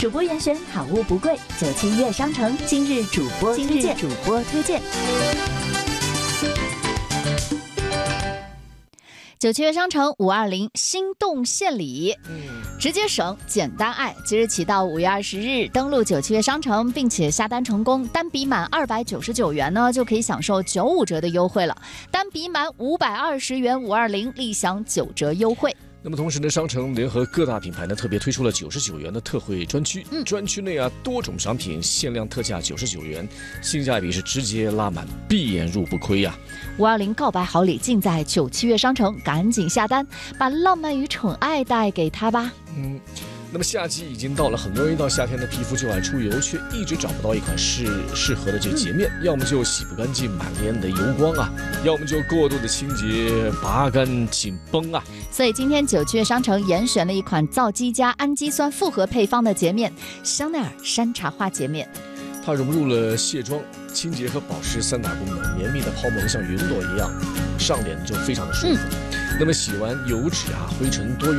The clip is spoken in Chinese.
主播严选，好物不贵，97月商城今日主播推荐。97月商城520心动献礼，直接省简单爱。即日起到5月20日登录97月商城，并且下单成功，单笔满299元呢，就可以享受95折的优惠了。单笔满520元520立享9折优惠。 那么同时呢，商城联合各大品牌呢，特别推出了99元的特惠专区。专区内啊，多种商品限量特价99元，性价比是直接拉满，闭眼入不亏呀。 520告白好礼尽在97月商城，赶紧下单，把浪漫与宠爱带给他吧。 那么夏季已经到了，很多人一到夏天的皮肤就爱出油，却一直找不到一款适合的这个洁面，要么就洗不干净，满脸的油光啊，要么就过度的清洁，拔干紧绷啊。 所以今天97月商城严选了一款皂基加氨基酸复合配方的洁面——香奈儿山茶花洁面。 它融入了卸妆、清洁和保湿3大功能，绵密的泡沫像云朵一样，上脸就非常的舒服。那么洗完油脂啊、灰尘多余